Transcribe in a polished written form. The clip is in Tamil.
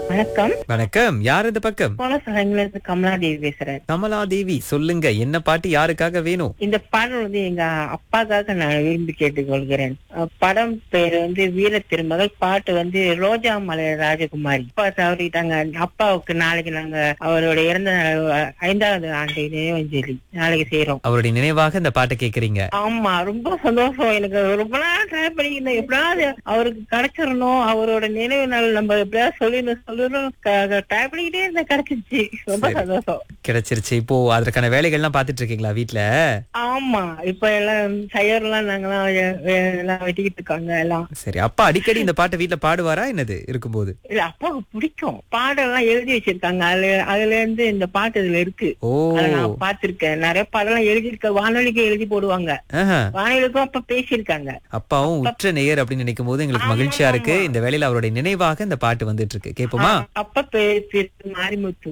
வணக்கம். வணக்கம். யார் இந்த பக்கம்? கோலசலங்கிலிருந்து கமலாதேவி பேசுறேன். கமலாதேவி, சொல்லுங்க, என்ன பாட்டு யாருக்காக வேணும்? இந்த பாடல் எங்க அப்பாக்காக நான் விரும்பி கேட்டுக்கொள்கிறேன். படம் பேரு வீர திருமகள். பாட்டு ரோஜா மலர் ராஜகுமாரி. அப்பா தவறிட்டாங்க. அப்பாவுக்கு நாளைக்கு நாங்க அவருடைய இறந்த நாள் 5வது ஆண்டு நினைவஞ்சலி நாளைக்கு செய்யறோம். அவருடைய நினைவாக இந்த பாட்டை கேக்குறீங்க. ஆமா, ரொம்ப சந்தோஷம். எனக்கு ரொம்ப நாள் ட்ரை பண்ணியிருந்தேன். எப்படியாவது அவருக்கு கிடைச்சிடணும், அவரோட நினைவு நாள் நம்ம எப்படியாவது சொல்லணும் ட்ரை பண்ணிக்கிட்டே இருந்த கிடைச்சிருச்சு. ரொம்ப சரி. சந்தோஷம். கிடைச்சிருச்சு. இப்போ அதற்கான வேலைகள்லாம் பாத்துட்டு இருக்கீங்களா வீட்ல? ஆமா, இப்ப எல்லாம் சையர்லாம் நாங்கெல்லாம் எல்லாம் வெட்டிக்கிட்டு இருக்காங்க எல்லாம். சரி, அப்பா அடிக்கடி இந்த பாட்டை வீட்ல பாடுவாரா என்னது இருக்கும்போது? இல்ல, அப்பாவுக்கு பிடிக்கும். பாடெல்லாம் எழுதி வச்சிருக்காங்க. அதுல இருந்து இந்த பாட்டு இதுல இருக்கு. ஓ. அதை நான் பாத்திருக்கேன். நிறைய பாடெல்லாம் எழுதிருக்க. வானொலிக்கு எழுதி போடுவாங்க. ஆஹா. வானொலிக்கும் அப்ப பேசியிருக்காங்க. அப்பாவும் உற்ற நேயர் அப்படின்னு நினைக்கும் போது எங்களுக்கு மகிழ்ச்சியா இருக்கு. இந்த வேளையில அவருடைய நினைவாக இந்த பாட்டு வந்துட்டு இருக்கு. கேட்போமா? அப்ப பேசி மாரிமுத்து.